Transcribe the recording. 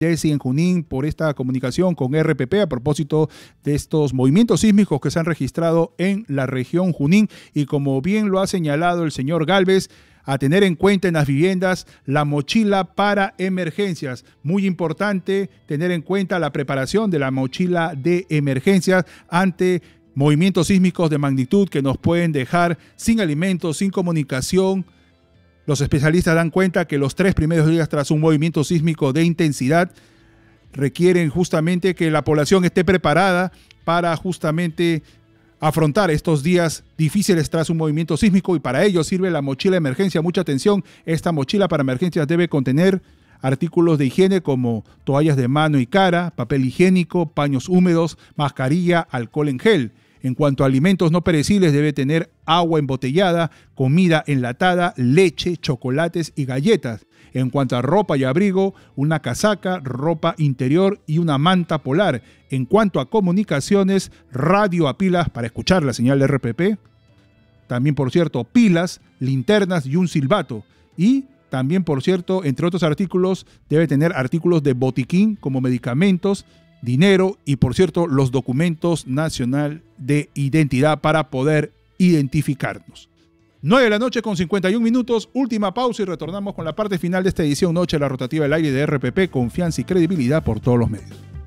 Jessy en Junín por esta comunicación con RPP a propósito de estos movimientos sísmicos que se han registrado en la región Junín y como bien lo ha señalado el señor Gálvez, a tener en cuenta en las viviendas la mochila para emergencias. Muy importante tener en cuenta la preparación de la mochila de emergencias ante movimientos sísmicos de magnitud que nos pueden dejar sin alimentos, sin comunicación. Los especialistas dan cuenta que los 3 primeros días tras un movimiento sísmico de intensidad requieren justamente que la población esté preparada para justamente afrontar estos días difíciles tras un movimiento sísmico y para ello sirve la mochila de emergencia. Mucha atención, esta mochila para emergencias debe contener artículos de higiene como toallas de mano y cara, papel higiénico, paños húmedos, mascarilla, alcohol en gel. En cuanto a alimentos no perecibles, debe tener agua embotellada, comida enlatada, leche, chocolates y galletas. En cuanto a ropa y abrigo, una casaca, ropa interior y una manta polar. En cuanto a comunicaciones, radio a pilas para escuchar la señal de RPP. También, por cierto, pilas, linternas y un silbato. Y también, por cierto, entre otros artículos, debe tener artículos de botiquín como medicamentos, dinero y, por cierto, los documentos nacional de identidad para poder identificarnos. 9:51 p.m, última pausa y retornamos con la parte final de esta edición Noche de la Rotativa del Aire de RPP, confianza y credibilidad por todos los medios.